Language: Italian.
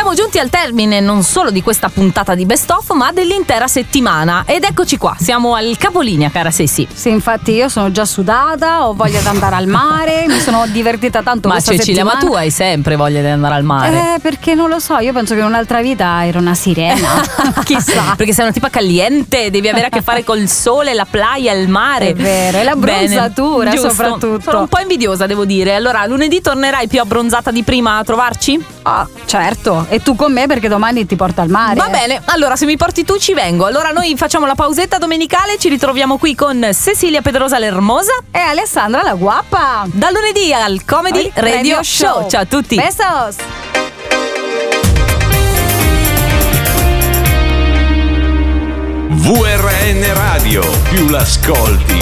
Siamo giunti al termine non solo di questa puntata di Best Of, ma dell'intera settimana. Ed eccoci qua, siamo al capolinea, cara Ceci. Sì, infatti io sono già sudata, ho voglia di andare al mare, mi sono divertita tanto questa Cecilia, settimana. ma tu hai sempre voglia di andare al mare. Perché non lo so, io penso che in un'altra vita ero una sirena. Chissà. Perché sei una tipa caliente, devi avere a che fare col sole, la playa, il mare. È vero, e la bronzatura. Giusto. Soprattutto. Sono un po' invidiosa, devo dire. Allora, lunedì tornerai più abbronzata di prima a trovarci? Ah, certo, e tu con me perché domani ti porto al mare. Va bene, allora se mi porti tu ci vengo. Allora noi facciamo la pausetta domenicale, ci ritroviamo qui con Cecilia Pedrosa l'Ermosa e Alessandra la Guappa. Da lunedì al Comedy Radio Show. Ciao a tutti. Besos. VRN Radio, più l'ascolti